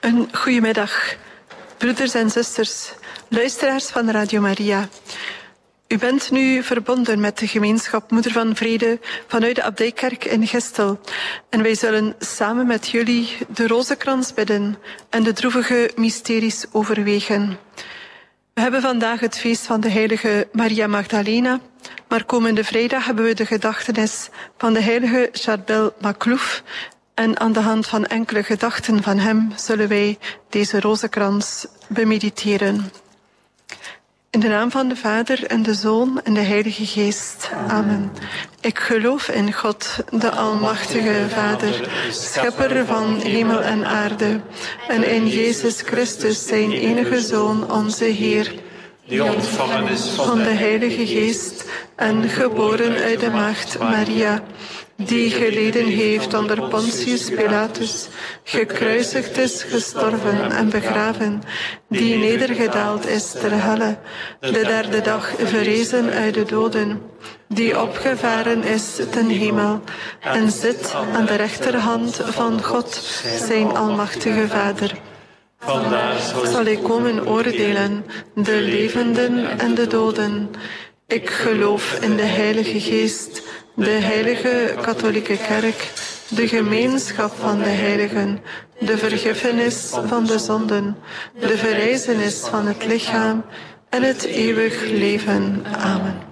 Een goedemiddag, broeders en zusters, luisteraars van Radio Maria. U bent nu verbonden met de gemeenschap Moeder van Vrede vanuit de Abdijkerk in Gistel. En wij zullen samen met jullie de rozenkrans bidden en de droevige mysteries overwegen. We hebben vandaag het feest van de heilige Maria Magdalena, maar komende vrijdag hebben we de gedachtenis van de heilige Charbel Maclouf. En aan de hand van enkele gedachten van hem zullen wij deze rozenkrans bemediteren. In de naam van de Vader en de Zoon en de Heilige Geest. Amen. Ik geloof in God, de Almachtige Vader, schepper van hemel en aarde, en in Jezus Christus, zijn enige Zoon, onze Heer, die ontvangen is van de Heilige Geest en geboren uit de maagd Maria, die geleden heeft onder Pontius Pilatus, gekruisigd is, gestorven en begraven, die nedergedaald is ter helle, de derde dag verrezen uit de doden, die opgevaren is ten hemel en zit aan de rechterhand van God, zijn Almachtige Vader. Vandaar zal ik komen oordelen, de levenden en de doden. Ik geloof in de Heilige Geest, de heilige katholieke kerk, de gemeenschap van de heiligen, de vergiffenis van de zonden, de verrijzenis van het lichaam en het eeuwig leven. Amen.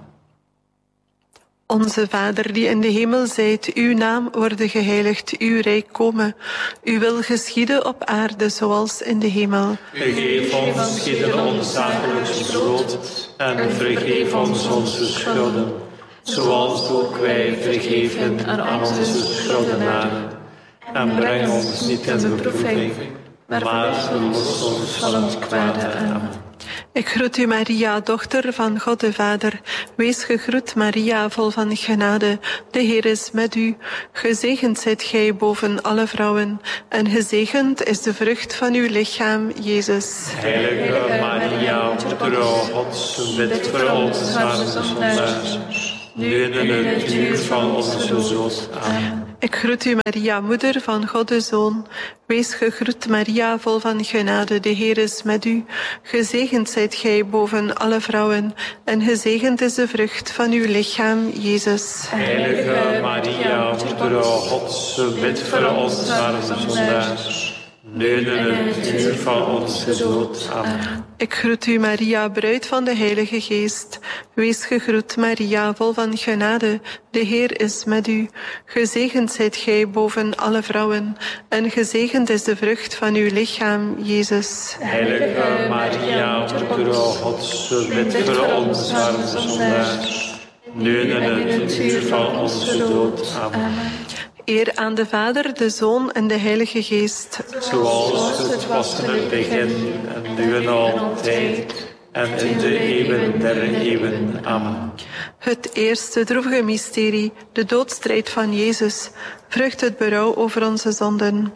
Onze Vader die in de hemel zijt, uw naam worden geheiligd, uw rijk komen. Uw wil geschieden op aarde zoals in de hemel. Vergeef ons heden ons dagelijks brood en vergeef ons onze schulden, zoals ook wij vergeven aan onze schuldenaren. En breng ons niet in de beproeving, maar verlos ons van het kwade. Amen. Ik groet u, Maria, dochter van God de Vader. Wees gegroet, Maria, vol van genade. De Heer is met u. Gezegend zijt gij boven alle vrouwen. En gezegend is de vrucht van uw lichaam, Jezus. Heilige Maria, Moeder Gods, bid voor ons arme zondaars, nu en in het uur van onze dood. Amen. Ik groet u, Maria, moeder van God de Zoon. Wees gegroet, Maria, vol van genade. De Heer is met u. Gezegend zijt gij boven alle vrouwen. En gezegend is de vrucht van uw lichaam, Jezus. Heilige Maria, Moeder Gods, bid voor ons arme zondaars, nu en in het uur van onze dood. Amen. Ik groet u, Maria, bruid van de Heilige Geest. Wees gegroet, Maria, vol van genade. De Heer is met u. Gezegend zijt gij boven alle vrouwen. En gezegend is de vrucht van uw lichaam, Jezus. Heilige Maria, Moeder Gods, bid voor ons arme zondaars, nu en in het uur van onze dood. Amen. Eer aan de Vader, de Zoon en de Heilige Geest. Zoals het was in het begin, en nu en altijd, en in de eeuwen der eeuwen. Amen. Het eerste droevige mysterie, de doodstrijd van Jezus, vrucht het berouw over onze zonden.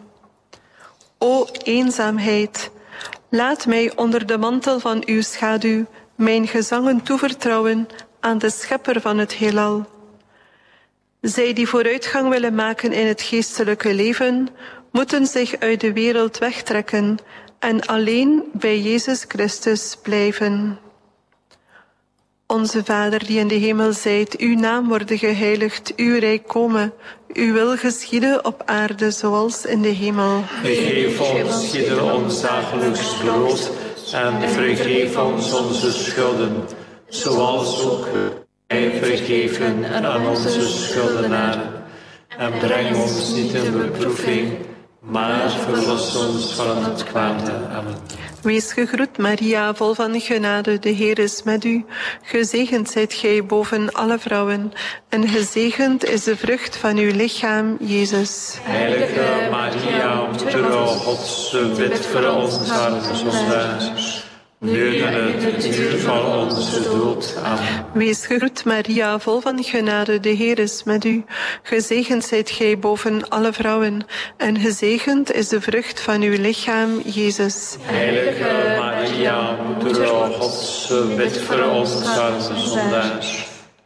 O eenzaamheid, laat mij onder de mantel van uw schaduw mijn gezangen toevertrouwen aan de schepper van het heelal. Zij die vooruitgang willen maken in het geestelijke leven, moeten zich uit de wereld wegtrekken en alleen bij Jezus Christus blijven. Onze Vader die in de hemel zijt, uw naam worden geheiligd, uw rijk komen, uw wil geschieden op aarde zoals in de hemel. Geef ons heden ons dagelijks brood en vergeef ons onze schulden, zoals ook wij vergeven aan onze schuldenaren. En breng ons niet in beproeving, maar verlos ons van het kwade. Amen. Wees gegroet, Maria, vol van genade. De Heer is met u. Gezegend zijt gij boven alle vrouwen. En gezegend is de vrucht van uw lichaam, Jezus. Heilige Maria, Moeder Gods, bid voor ons arme zondaars, nu en in het uur van onze dood. Amen. Wees gegroet, Maria, vol van genade. De Heer is met u. Gezegend zijt gij boven alle vrouwen. En gezegend is de vrucht van uw lichaam, Jezus. Heilige Maria, Moeder Gods, bid voor ons arme zondaars,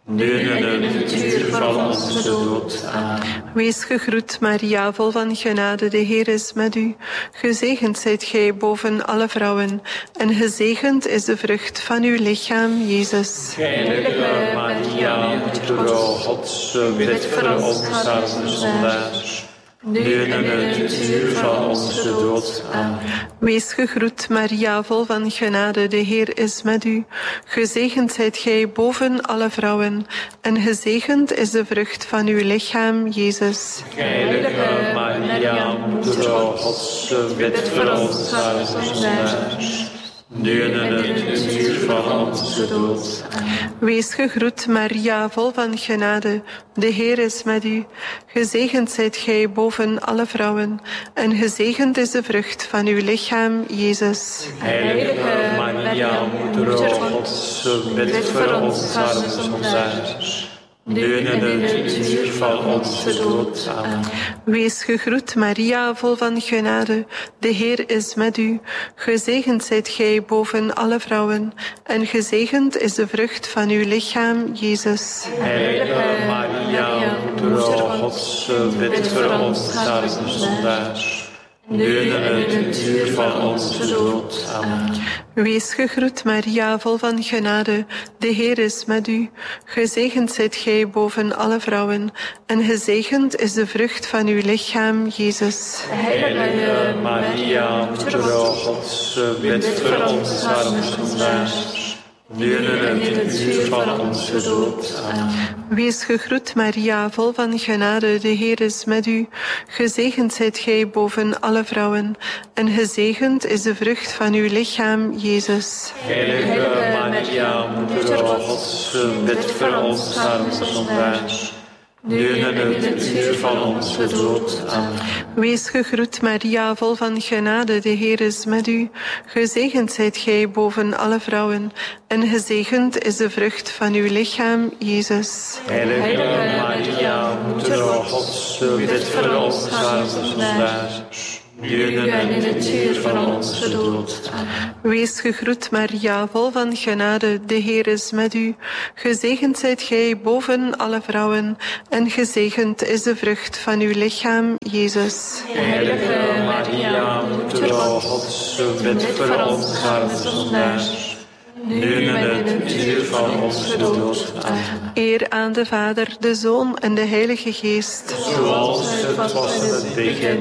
nu en in het uur van onze dood. Amen. Wees gegroet, Maria, vol van genade, de Heer is met u. Gezegend zijt gij boven alle vrouwen, en gezegend is de vrucht van uw lichaam, Jezus. Heilige Maria, moeder Gods, bid voor ons arme zondaars, nu en in het uur van onze dood. Amen. Wees gegroet, Maria, vol van genade, de Heer is met u. Gezegend zijt gij boven alle vrouwen, en gezegend is de vrucht van uw lichaam, Jezus. Heilige Maria, moeder Gods, bid voor ons arme zondaars, nu en in het uur van onze dood. Amen. Wees gegroet, Maria, vol van genade, de Heer is met u. Gezegend zijt gij boven alle vrouwen, en gezegend is de vrucht van uw lichaam, Jezus. Heilige Maria, moeder Gods, bid voor ons arme zondaars, nu en in het uur van onze dood. Amen. Wees gegroet, Maria, vol van genade, de Heer is met u. Gezegend zijt gij boven alle vrouwen, en gezegend is de vrucht van uw lichaam, Jezus. Heilige Maria, moeder Gods, bid voor ons arme zondaars, nu en in het uur van onze dood. Amen. Wees gegroet, Maria, vol van genade, de Heer is met u. Gezegend zijt gij boven alle vrouwen, en gezegend is de vrucht van uw lichaam, Jezus. Heilige Maria, moeder Gods, bid voor ons arme zondaars, nu en in het uur van onze dood. Amen. Wees gegroet, Maria, vol van genade, de Heer is met u. Gezegend zijt gij boven alle vrouwen, en gezegend is de vrucht van uw lichaam, Jezus. Heilige Maria, moeder Gods, bid voor ons arme zondaars, nu en in het uur van onze dood. Amen. Wees gegroet, Maria, vol van genade, de Heer is met u. Gezegend zijt gij boven alle vrouwen, en gezegend is de vrucht van uw lichaam, Jezus. Heilige Maria, moeder Gods, bid voor ons arme zondaars, nu en in het uur van onze dood. Amen. Wees gegroet, Maria, vol van genade, de Heer is met u. Gezegend zijt gij boven alle vrouwen, en gezegend is de vrucht van uw lichaam, Jezus. Heilige Maria, moeder Gods, bid voor ons arme zondaars, nu en in het uur van onze dood. Amen. Eer aan de Vader, de Zoon en de Heilige Geest. Zoals het was in het begin,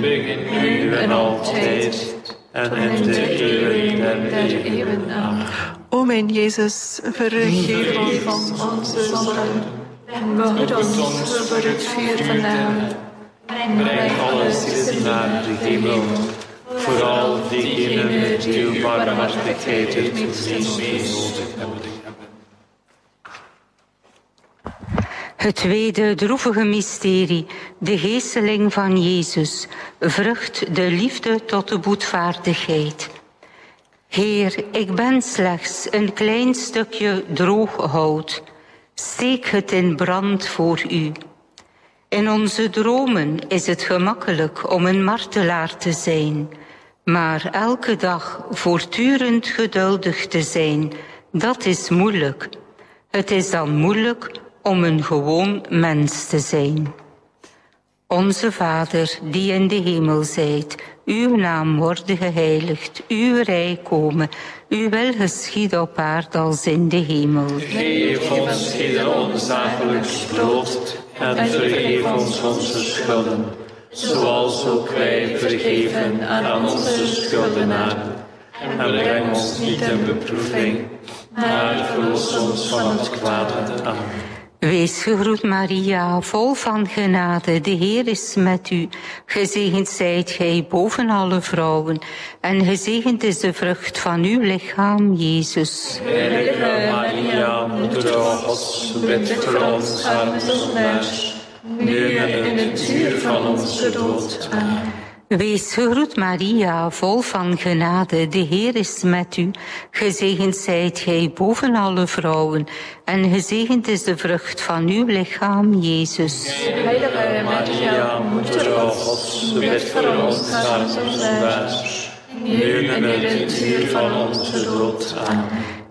nu en altijd, en in de eeuwen der eeuwen. Amen. O mijn Jezus, vergeef ons onze zonden, en behoed ons voor het vuur van de hel. Breng alle zielen naar de hemel, vooral diegenen die uw barmhartigheid het meest nodig hebben. Het tweede droevige mysterie, de geesteling van Jezus, vrucht de liefde tot de boetvaardigheid. Heer, ik ben slechts een klein stukje droog hout. Steek het in brand voor u. In onze dromen is het gemakkelijk om een martelaar te zijn. Maar elke dag voortdurend geduldig te zijn, dat is moeilijk. Het is dan moeilijk om een gewoon mens te zijn. Onze Vader, die in de hemel zijt, uw naam worden geheiligd, uw rijk komen, uw wil geschieden op aarde als in de hemel. Geef ons heden ons dagelijks brood, en vergeef ons onze schulden, zoals ook wij vergeven aan onze schuldenaren. En breng ons niet in beproeving, maar verlos ons van het kwade. Amen. Wees gegroet, Maria, vol van genade, de Heer is met u. Gezegend zijt gij boven alle vrouwen, en gezegend is de vrucht van uw lichaam, Jezus. Heilige Maria, moeder Gods, bid voor ons arme zondaars, nu en in het uur van onze dood. Amen. Wees gegroet, Maria, vol van genade, de Heer is met u. Gezegend zijt gij boven alle vrouwen, en gezegend is de vrucht van uw lichaam, Jezus. Heilige Maria, moeder Gods, bid voor ons arme zondaars, nu en in het uur van onze dood. Amen.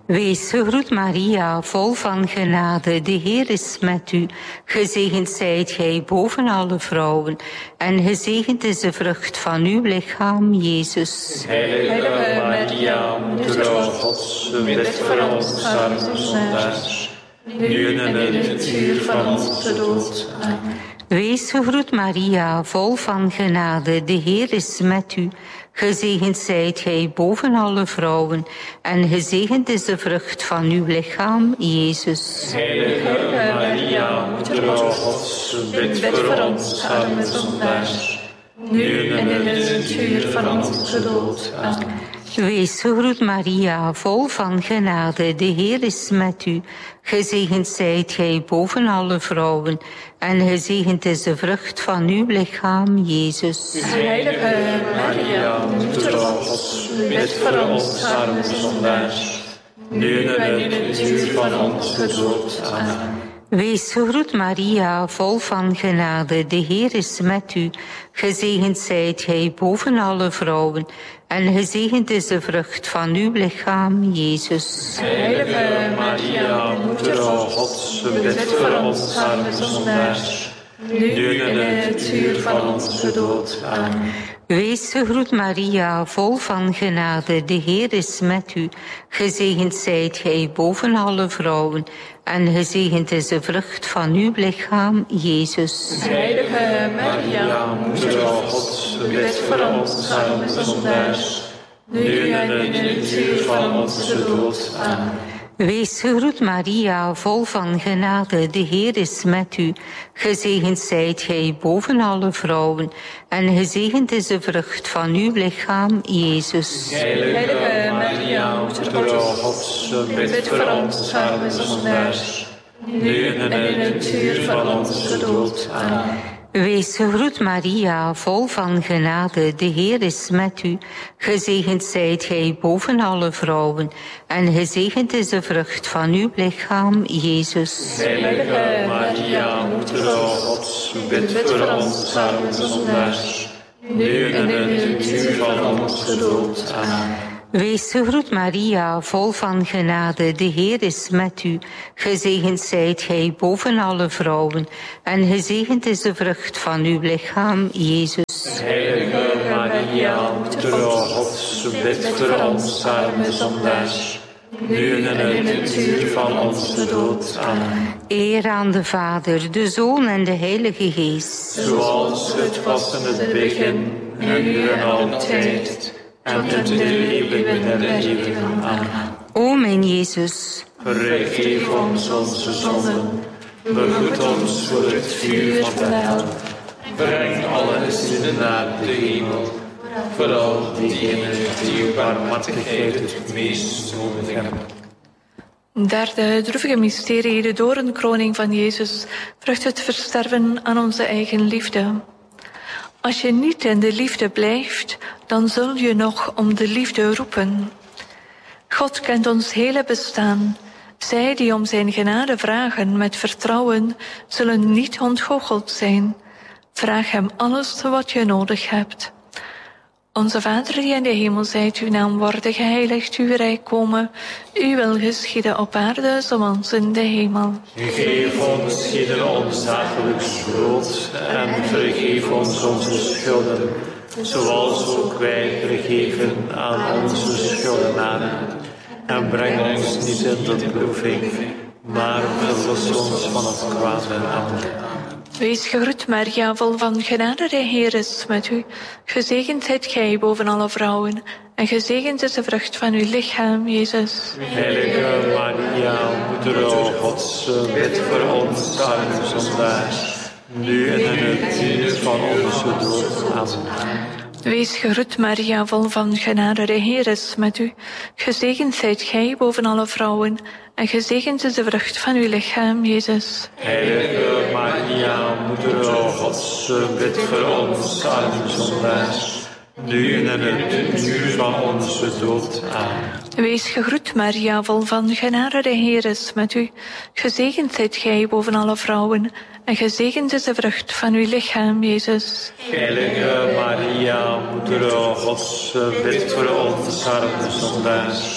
Wees gegroet Maria, vol van genade, de Heer is met u. Gezegend zijt gij boven alle vrouwen, en gezegend is de vrucht van uw lichaam, Jezus. Heilige Maria, moeder Gods, bid voor ons arme zondaars, nu en in het uur van onze dood. Amen. Wees gegroet Maria, vol van genade, de Heer is met u. Gezegend zijt gij boven alle vrouwen, en gezegend is de vrucht van uw lichaam, Jezus. Heilige Maria, moeder Gods, bid voor ons arme zondaars, nu en in het uur van onze dood. Amen. Wees gegroet Maria, vol van genade, de Heer is met u. Gezegend zijt gij boven alle vrouwen, en gezegend is de vrucht van uw lichaam, Jezus. Heilige Maria, moeder Gods, bid voor ons arme zondaars, nu en in het uur van onze dood. Amen. Wees gegroet Maria, vol van genade, de Heer is met u. Gezegend zijt gij boven alle vrouwen, en gezegend is de vrucht van uw lichaam, Jezus. Heilige Maria, moeder Gods, bid voor ons arme zondaars, nu en in het uur van onze dood. Amen. Wees gegroet Maria, vol van genade, de Heer is met u. Gezegend zijt gij boven alle vrouwen, en gezegend is de vrucht van uw lichaam, Jezus. Heilige Maria, moeder Gods, bid voor ons arme zondaars, nu en in het uur van onze dood. Amen. Wees gegroet Maria, vol van genade, de Heer is met u. Gezegend zijt gij boven alle vrouwen, en gezegend is de vrucht van uw lichaam, Jezus. Heilige Maria, moeder Gods, bid voor ons arme zondaars, nu en in het uur van onze dood. Amen. Wees gegroet Maria, vol van genade, de Heer is met u. Gezegend zijt gij boven alle vrouwen, en gezegend is de vrucht van uw lichaam, Jezus. Heilige Maria, moeder Gods, bid voor ons arme zondaars, nu en in het uur van onze dood. Amen. Wees gegroet Maria, vol van genade, de Heer is met u. Gezegend zijt gij boven alle vrouwen, en gezegend is de vrucht van uw lichaam, Jezus. Heilige Maria, moeder Gods, bid voor ons arme zondaars, nu en in het uur van onze dood. Amen. Eer aan de Vader, de Zoon en de Heilige Geest. Zoals het was in het begin, nu en altijd, en tot de eeuwen der eeuwen. Amen. O mijn Jezus, Vergeef ons onze zonden, behoed ons voor het vuur van de hel, breng alle zielen naar de hemel, vooral diegenen die uw barmhartigheid het meest nodig hebben. Derde droevige mysterie, de doornkroning van Jezus, vraagt het versterven aan onze eigen liefde. Als je niet in de liefde blijft, dan zul je nog om de liefde roepen. God kent ons hele bestaan. Zij die om zijn genade vragen met vertrouwen, zullen niet ontgoocheld zijn. Vraag hem alles wat je nodig hebt. Onze Vader die in de hemel zijt, uw naam worden geheiligd, uw rijk komen. Uw wil geschieden op aarde zoals in de hemel. Geef ons heden ons dagelijks brood en vergeef ons onze schulden, zoals ook wij vergeven aan onze schuldenaren. En breng ons niet in de beproeving, maar verlos ons van het kwade. Amen. Wees gegroet Maria, vol van genade, de Heer is met u. Gezegend zijt gij boven alle vrouwen, en gezegend is de vrucht van uw lichaam, Jezus. Heilige Maria, moeder Gods, bid voor ons arme zondaars, nu en in het uur van onze dood. Amen. Wees gegroet Maria, vol van genade, de Heer is met u. Gezegend zijt gij boven alle vrouwen, en gezegend is de vrucht van uw lichaam, Jezus. Heilige Maria, moeder Gods, bid voor ons arme zondaars, nu en in het uur van onze dood. Amen. Wees gegroet Maria, vol van genade, de Heer is met u. Gezegend zijt gij boven alle vrouwen, en gezegend is de vrucht van uw lichaam, Jezus. Heilige Maria, moeder Gods, bid voor ons arme zondaars,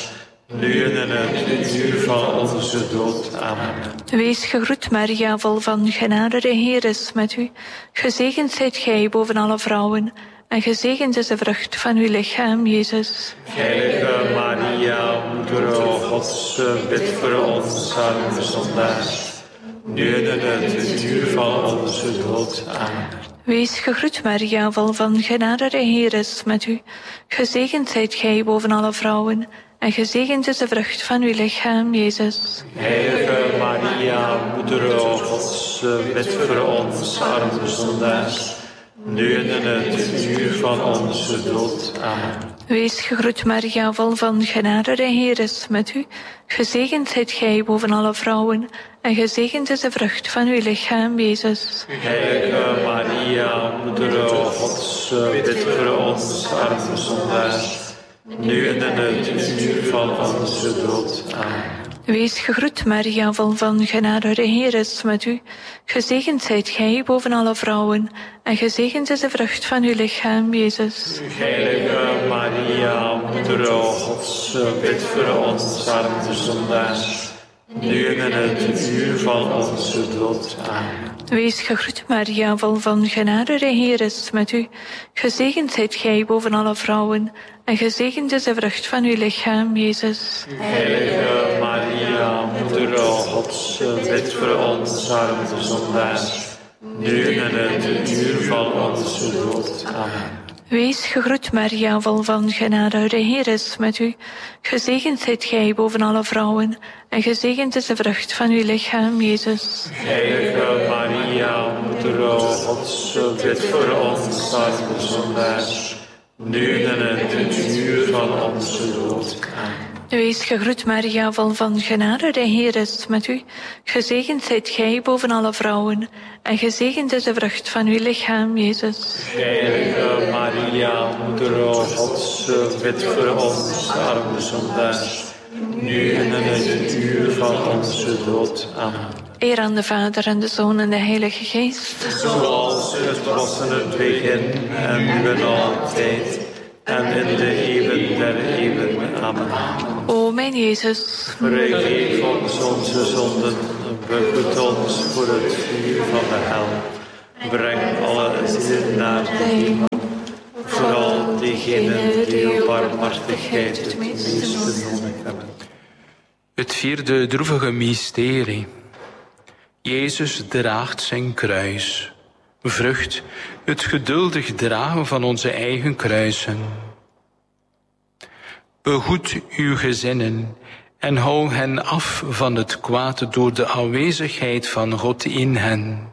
nu en in het uur van onze dood. Amen. Wees gegroet, Maria, vol van genade, de Heer is met u. Gezegend zijt gij boven alle vrouwen, en gezegend is de vrucht van uw lichaam, Jezus. Heilige Maria, moeder Gods, bid voor ons arme zondaars, nu en in het uur van onze dood. Amen. Wees gegroet, Maria, vol van genade, de Heer is met u. Gezegend zijt gij boven alle vrouwen, en gezegend is de vrucht van uw lichaam, Jezus. Heilige Maria, moeder Gods, bid voor ons arme zondaars, nu en in het uur van onze dood. Amen. Wees gegroet, Maria, vol van genade, de Heer is met u. Gezegend zijt gij boven alle vrouwen, en gezegend is de vrucht van uw lichaam, Jezus. Heilige Maria, moeder Gods, bid voor ons arme zondaars, nu en in het uur van onze dood. Amen. Wees gegroet, Maria, vol van genade, de Heer is met u. Gezegend zijt gij boven alle vrouwen, en gezegend is de vrucht van uw lichaam, Jezus. Heilige Maria, moeder Gods, bid voor ons arme zondaars, nu en in het uur van onze dood. Amen. Wees gegroet, Maria, vol van genade, de Heer is met u. Gezegend zijt gij boven alle vrouwen, en gezegend is de vrucht van uw lichaam, Jezus. Heilige Maria, moeder Gods, bid voor ons arme zondaars, nu en in het uur van onze dood. Amen. Wees gegroet, Maria, vol van genade, de Heer is met u. Gezegend zijt gij boven alle vrouwen, en gezegend is de vrucht van uw lichaam, Jezus. Heilige Maria, moeder Gods, bid voor ons arme zondaars, nu en in het uur van onze dood. Amen. Wees gegroet, Maria, vol van genade, de Heer is met u. Gezegend zijt gij boven alle vrouwen, en gezegend is de vrucht van uw lichaam, Jezus. Heilige Maria, moeder Gods, bid voor ons arme zondaars, nu en in het uur van onze dood. Amen. Eer aan de Vader en de Zoon en de Heilige Geest. Zoals het was in het begin en nu en altijd en in de eeuwen der eeuwen. Amen. O mijn Jezus, Vergeef ons onze zonden, behoed ons voor het vuur van de hel. Breng alle zielen naar de hemel, vooral diegenen die uw barmhartigheid het meeste nodig hebben. Het vierde droevige mysterie. Jezus draagt zijn kruis. Vrucht, het geduldig dragen van onze eigen kruisen. Behoed uw gezinnen en hou hen af van het kwaad door de aanwezigheid van God in hen.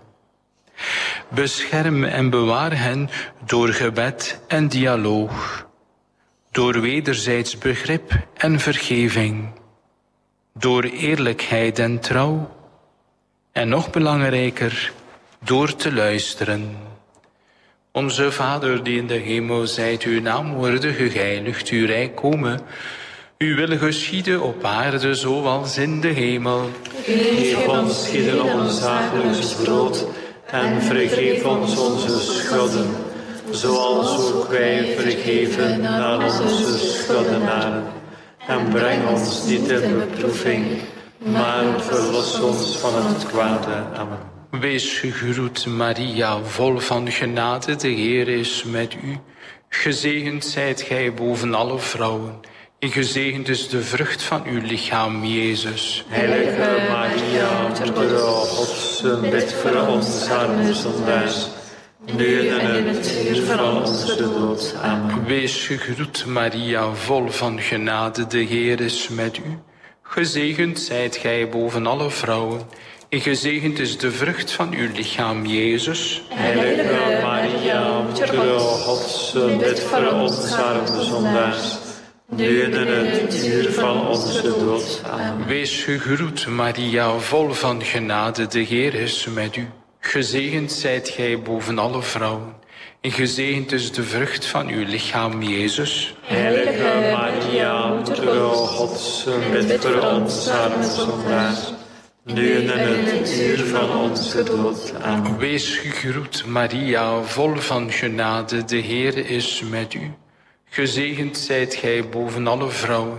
Bescherm en bewaar hen door gebed en dialoog, door wederzijds begrip en vergeving, door eerlijkheid en trouw, en nog belangrijker, door te luisteren. Onze Vader die in de hemel zijt, uw naam worden geheiligd, uw rijk komen. Uw wil geschieden op aarde zoals in de hemel. Geef ons ieder ons dagelijks brood en vergeef ons onze schulden, zoals ook wij vergeven aan onze schuldenaren. En breng ons niet in beproeving, maar verlos ons van het kwade. Amen. Wees gegroet, Maria, vol van genade, de Heer is met u. Gezegend zijt gij boven alle vrouwen, en gezegend is de vrucht van uw lichaam, Jezus. Heilige Maria, moeder Gods, bid voor ons arme zondaars, nu en in het uur van onze dood. Amen. Wees gegroet, Maria, vol van genade, de Heer is met u. Gezegend zijt gij boven alle vrouwen, en gezegend is de vrucht van uw lichaam, Jezus. Heilige Maria, moeder Gods, bid voor ons arme zondaars, nu en in het uur van onze dood. Amen. Wees gegroet, Maria, vol van genade, de Heer is met u. Gezegend zijt gij boven alle vrouwen, en gezegend is de vrucht van uw lichaam, Jezus. Heilige Maria, moeder Gods, bid voor ons arme zondaars, nu en in het uur van onze dood. Amen. Wees gegroet, Maria, vol van genade, de Heer is met u. Gezegend zijt gij boven alle vrouwen,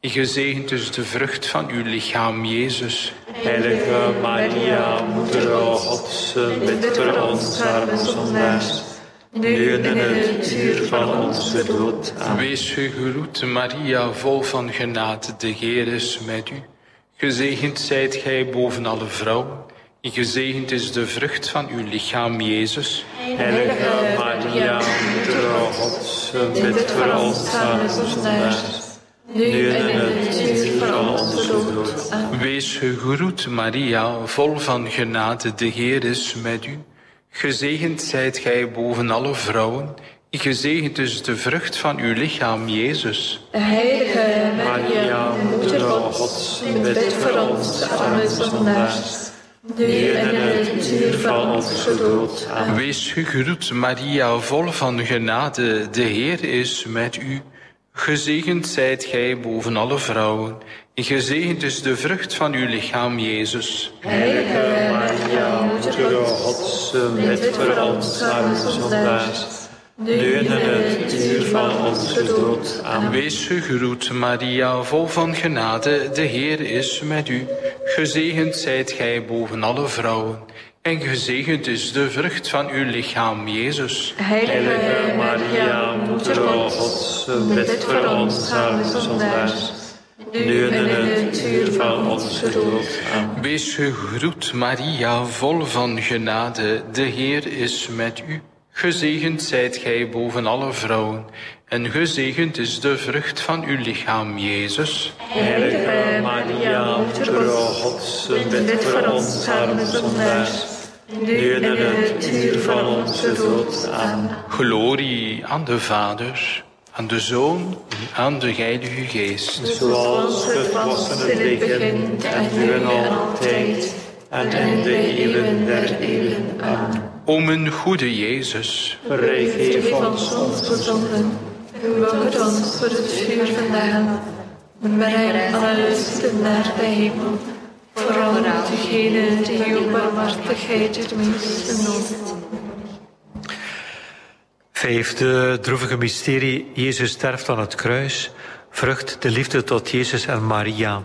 Gezegend is de vrucht van uw lichaam, Jezus. Heilige Maria, Moeder Gods, bid voor ons arme zondaars, nu en in het uur van onze dood. Amen. Wees gegroet, Maria, vol van genade, de Heer is met u. Gezegend zijt gij boven alle vrouwen. Gezegend is de vrucht van uw lichaam, Jezus. Heilige Maria, Moeder Gods, bid voor ons arme zondaars, nu en in het uur van onze dood. Amen. Wees gegroet, Maria, vol van genade, de Heer is met u. Gezegend zijt gij boven alle vrouwen. Gezegend is de vrucht van uw lichaam, Jezus. Heilige Maria, Moeder Gods, bid voor ons arme zondaars, nu en in het uur van onze dood. Amen. Wees gegroet, Maria, vol van genade, de Heer is met u. Gezegend zijt gij boven alle vrouwen. Gezegend is de vrucht van uw lichaam, Jezus. Heilige Maria, Moeder Gods, bid voor ons arme zondaars, nu en in het uur van onze dood. Amen. Wees gegroet, Maria, vol van genade, de Heer is met u. Gezegend zijt gij boven alle vrouwen. En gezegend is de vrucht van uw lichaam, Jezus. Heilige Maria, Moeder Gods, bid voor ons arme zondaars, nu en in het uur van onze dood. Amen. Wees gegroet, Maria, vol van genade, de Heer is met u. Gezegend zijt gij boven alle vrouwen. En gezegend is de vrucht van uw lichaam, Jezus. Heilige Maria, Moeder Gods, bid voor ons arme zondaars, nu en in het uur van onze dood. Amen. Glorie aan de Vader, aan de Zoon en aan de Heilige Geest. Zoals het was in het begin, en nu en altijd, en in de eeuwen der eeuwen. Amen. O mijn goede Jezus, Vergeef ons onze zonden, behoud ons voor het vuur van de hel. Breng alle lusten naar de hemel. Vooral degenen die uw barmhartigheid het meeste nodig. Vijfde droevige mysterie. Jezus sterft aan het kruis. Vrucht de liefde tot Jezus en Maria.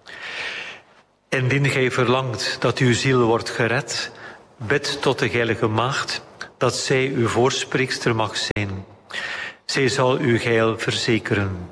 Indien gij verlangt dat uw ziel wordt gered, bid tot de heilige maagd dat zij uw voorspreekster mag zijn. Zij zal uw heil verzekeren.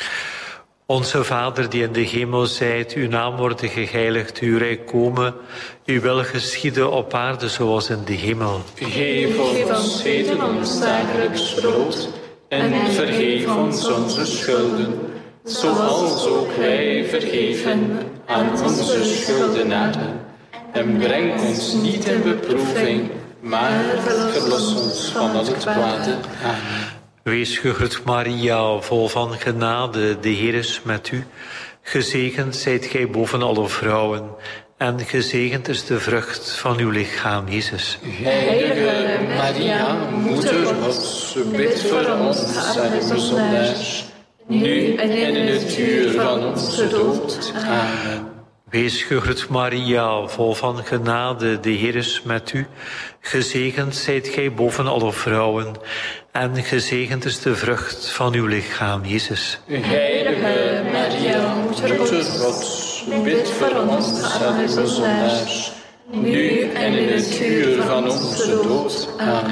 Onze Vader die in de hemel zijt, uw naam worden geheiligd, uw rijk komen, uw wil geschieden op aarde zoals in de hemel. Geef ons heden ons dagelijks brood, en vergeef ons onze schulden, zoals ook wij vergeven aan onze schuldenaren. En breng ons niet in beproeving, maar verlos ons van al het kwade. Amen. Wees gegroet Maria, vol van genade, de Heer is met u. Gezegend zijt gij boven alle vrouwen, en gezegend is de vrucht van uw lichaam, Jezus. Heilige Maria, Moeder Gods, bid voor ons arme zondaars, nu en in het uur van onze dood. Amen. Wees gegroet Maria, vol van genade, de Heer is met u. Gezegend zijt gij boven alle vrouwen, en gezegend is de vrucht van uw lichaam, Jezus. Heilige Maria, Moeder Gods, bid voor ons arme zondaars, nu en in het uur van onze dood. Amen.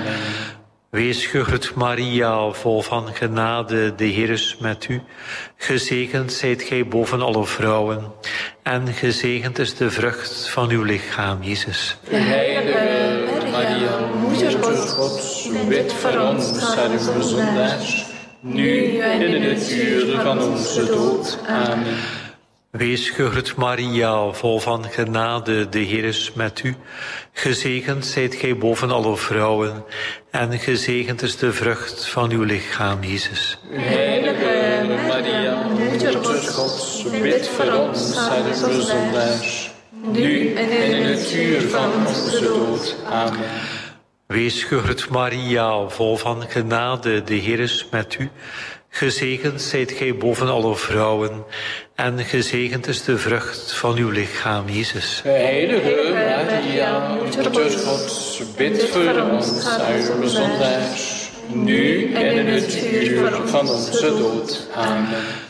Wees gegroet Maria, vol van genade, de Heer is met u. Gezegend zijt gij boven alle vrouwen, en gezegend is de vrucht van uw lichaam, Jezus. Heilige Maria, Moeder Gods, bid voor ons arme zondaars, nu en in het uur van onze dood. Amen. Wees gegroet Maria, vol van genade, de Heer is met u. Gezegend zijt gij boven alle vrouwen, en gezegend is de vrucht van uw lichaam, Jezus. Heilige Maria, Moeder Gods, bid voor ons arme zondaars, nu en in het uur van onze dood. Amen. Wees gegroet Maria, vol van genade, de Heer is met u. Gezegend zijt gij boven alle vrouwen, en gezegend is de vrucht van uw lichaam, Jezus. Heilige Maria, Moeder Gods, bid voor ons arme zondaars, nu en in het uur van onze dood. Amen.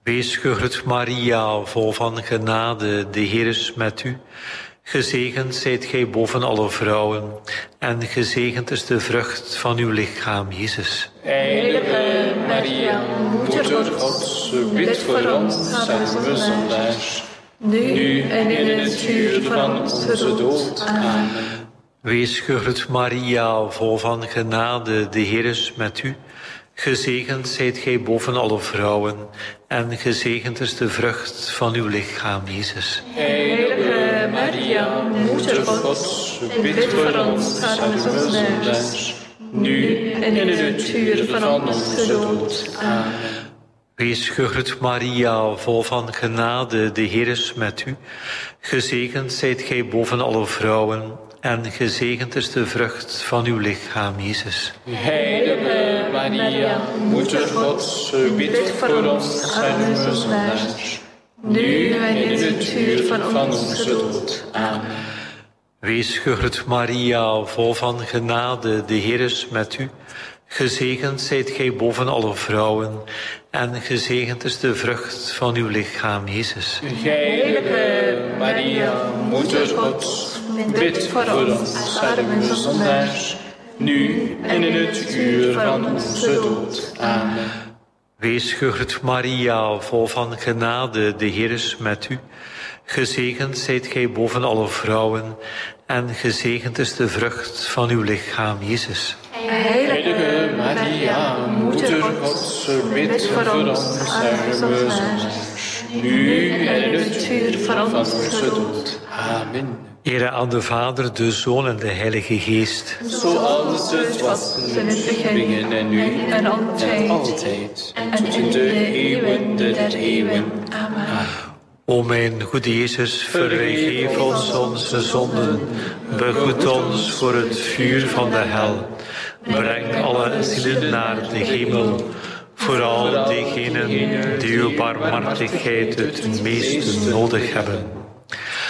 Wees gegroet Maria, vol van genade, de Heer is met u. Gezegend zijt gij boven alle vrouwen, en gezegend is de vrucht van uw lichaam, Jezus. Heilige Maria, Moeder Gods, bid voor ons arme zondaars, nu en in het uur van onze dood. Amen. Wees gegroet Maria, vol van genade, de Heer is met u. Gezegend zijt gij boven alle vrouwen, en gezegend is de vrucht van uw lichaam, Jezus. Heilige Maria, Moeder Gods, bid voor ons arme zondaars, nu en in het uur van onze dood. Amen. Wees gegroet Maria, vol van genade, de Heer is met u. Gezegend zijt gij boven alle vrouwen, en gezegend is de vrucht van uw lichaam, Jezus. Heilige Maria, Moeder Gods, bid voor ons arme zondaars, nu en in het uur van onze dood. Amen. Wees gegroet Maria, vol van genade, de Heer is met u. Gezegend zijt gij boven alle vrouwen, en gezegend is de vrucht van uw lichaam, Jezus. Heilige Maria, Moeder Gods, bid voor ons arme zondaars, nu en in het uur van onze dood. Amen. Wees gegroet Maria, vol van genade, de Heer is met u. Gezegend zijt gij boven alle vrouwen, en gezegend is de vrucht van uw lichaam, Jezus. Heilige Maria, Moeder Gods, bid voor ons arme zondaars, nu en in het uur van onze dood. Amen. Ere aan de Vader, de Zoon en de Heilige Geest. Zoals het was in het begin en nu en altijd en in de eeuwen der eeuwen. Amen. O mijn goede Jezus, vergeef ons onze zonden, behoed ons voor het vuur van de hel. Breng alle zielen naar de hemel, vooral diegenen die uw barmhartigheid het meest nodig hebben.